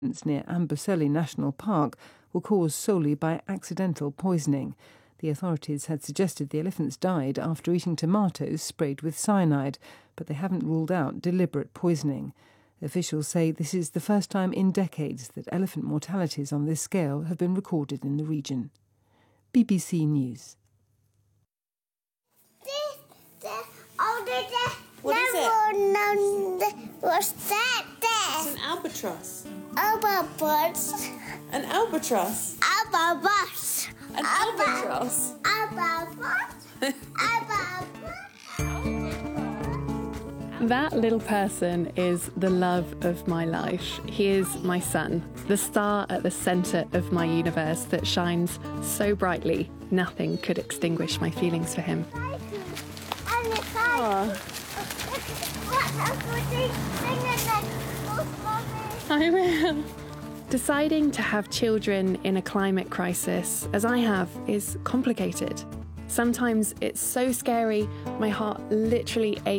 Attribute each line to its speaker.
Speaker 1: near Amboseli National Park were caused solely by accidental poisoning. The authorities had suggested the elephants died after eating tomatoes sprayed with cyanide, but they haven't ruled out deliberate poisoning. Officials say this is the first time in decades that elephant mortalities on this scale have been recorded in the region. BBC News.
Speaker 2: What is it?
Speaker 3: What's that?
Speaker 2: It's an albatross.
Speaker 3: Albatross.
Speaker 2: An albatross.
Speaker 3: Albatross.
Speaker 2: An albatross.
Speaker 3: Albatross. Albatross.
Speaker 4: That little person is the love of my life. He is my son, the star at the centre of my universe that shines so brightly, nothing could extinguish my feelings for him.
Speaker 3: Oh.
Speaker 4: I will. Deciding to have children in a climate crisis, as I have, is complicated. Sometimes it's so scary, my heart literally aches.